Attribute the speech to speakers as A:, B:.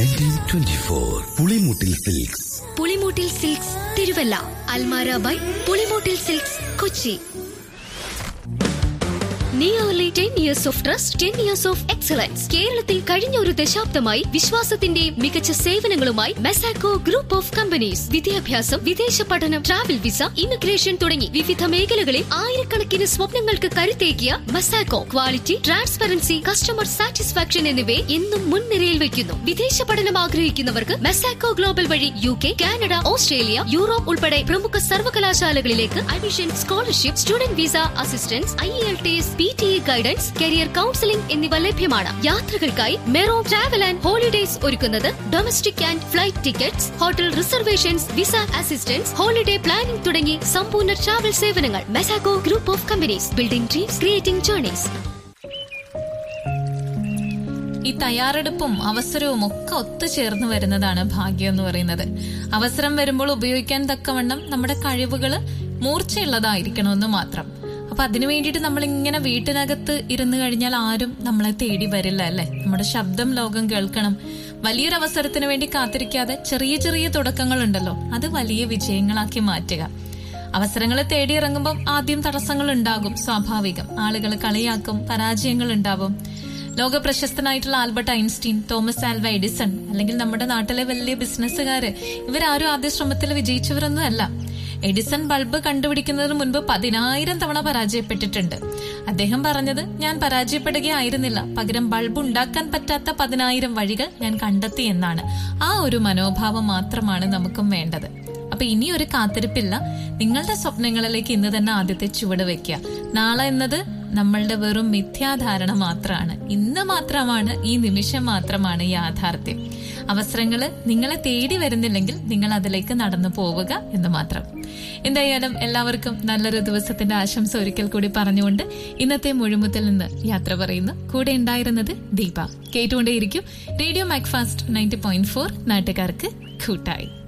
A: 1924 Pulimoottil silks.
B: Pulimoottil silks Thiruvalla. Almara by Pulimoottil silks Kochi. Nearly 10 years of trust, 10 years of excellence. കേരളത്തിൽ കഴിഞ്ഞ ഒരു ദശാബ്ദമായി വിശ്വാസത്തിന്റെ മികച്ച സേവനങ്ങളുമായി മെസാക്കോ ഗ്രൂപ്പ് ഓഫ് കമ്പനീസ്. വിദ്യാഭ്യാസം, വിദേശ പഠനം, ട്രാവൽ വിസ, ഇമിഗ്രേഷൻ തുടങ്ങി വിവിധ മേഖലകളിൽ ആയിരക്കണക്കിന് സ്വപ്നങ്ങൾക്ക് കരുത്തേകിയ മെസാക്കോ ക്വാളിറ്റി, ട്രാൻസ്പെറൻസി, കസ്റ്റമർ സാറ്റിസ്ഫാക്ഷൻ എന്നിവയെ എന്നും മുൻനിരയിൽ വയ്ക്കുന്നു. വിദേശ പഠനം ആഗ്രഹിക്കുന്നവർക്ക് മെസാക്കോ ഗ്ലോബൽ വഴി UK, കാനഡ, ഓസ്ട്രേലിയ, യൂറോപ്പ് ഉൾപ്പെടെ പ്രമുഖ സർവകലാശാലകളിലേക്ക് admission, scholarship, student visa assistance, IELTS, PTA guidance, career counselling എന്നിവ ലഭ്യമാണ്. യാത്രകൾക്കായി മെറോ ട്രാവൽ ആൻഡ് ഹോളിഡേസ് ഒരുക്കുന്നത് domestic and flight tickets, hotel reservations, visa assistance, holiday planning തുടങ്ങി സമ്പൂർണ്ണ ട്രാവൽ സേവനങ്ങൾ. മെസാക്കോ group of companies. Building dreams, creating journeys.
C: ഈ തയ്യാറെടുപ്പും അവസരവും ഒക്കെ ഒത്തുചേർന്ന് വരുന്നതാണ് ഭാഗ്യം എന്ന് പറയുന്നത്. അവസരം വരുമ്പോൾ ഉപയോഗിക്കാൻ തക്കവണ്ണം നമ്മുടെ കഴിവുകൾ മൂർച്ചയുള്ളതായിരിക്കണമെന്ന് മാത്രം. അപ്പൊ അതിനു വേണ്ടിയിട്ട് നമ്മൾ ഇങ്ങനെ വീട്ടിനകത്ത് ഇരുന്ന് കഴിഞ്ഞാൽ ആരും നമ്മളെ തേടി വരില്ല, അല്ലെ? നമ്മുടെ ശബ്ദം ലോകം കേൾക്കണം. വലിയൊരു അവസരത്തിന് വേണ്ടി കാത്തിരിക്കാതെ ചെറിയ ചെറിയ തുടക്കങ്ങളുണ്ടല്ലോ, അത് വലിയ വിജയങ്ങളാക്കി മാറ്റുക. അവസരങ്ങൾ തേടിയിറങ്ങുമ്പോൾ ആദ്യം തടസ്സങ്ങൾ ഉണ്ടാകും, സ്വാഭാവികം. ആളുകൾ കളിയാക്കും, പരാജയങ്ങൾ ഉണ്ടാവും. ലോക പ്രശസ്തനായിട്ടുള്ള Albert Einstein, Thomas Alva Edison, അല്ലെങ്കിൽ നമ്മുടെ നാട്ടിലെ വലിയ ബിസിനസ്സുകാര്, ഇവരാരും ആദ്യ ശ്രമത്തിൽ വിജയിച്ചവരൊന്നും അല്ല. എഡിസൺ ബൾബ് കണ്ടുപിടിക്കുന്നതിന് മുൻപ് 10,000 തവണ പരാജയപ്പെട്ടിട്ടുണ്ട്. അദ്ദേഹം പറഞ്ഞത്, ഞാൻ പരാജയപ്പെടുകയായിരുന്നില്ല, പകരം ബൾബ് ഉണ്ടാക്കാൻ പറ്റാത്ത 10,000 വഴികൾ ഞാൻ കണ്ടെത്തി എന്നാണ്. ആ ഒരു മനോഭാവം മാത്രമാണ് നമുക്കും വേണ്ടത്. അപ്പൊ ഇനിയൊരു കാത്തിരിപ്പില്ല. നിങ്ങളുടെ സ്വപ്നങ്ങളിലേക്ക് ഇന്ന് തന്നെ ആദ്യത്തെ ചുവട് വെക്കുക. നാളെ എന്നത് നമ്മളുടെ വെറും മിഥ്യാധാരണ മാത്രമാണ്. ഇന്ന് മാത്രമാണ്, ഈ നിമിഷം മാത്രമാണ് യാഥാർത്ഥ്യം. അവസരങ്ങള് നിങ്ങളെ തേടി വരുന്നില്ലെങ്കിൽ നിങ്ങൾ അതിലേക്ക് നടന്നു പോവുക എന്ന് മാത്രം. എന്തായാലും എല്ലാവർക്കും നല്ലൊരു ദിവസത്തിന്റെ ആശംസ ഒരിക്കൽ കൂടി പറഞ്ഞുകൊണ്ട് ഇന്നത്തെ മുഴുമുത്തിൽ നിന്ന് യാത്ര പറയുന്നു. കൂടെ ഉണ്ടായിരുന്നത് ദീപ. കേട്ടുകൊണ്ടേയിരിക്കും റേഡിയോ മാക്ഫാസ്റ്റ് 90.4, നാട്ടുകാർക്ക് കൂട്ടായി.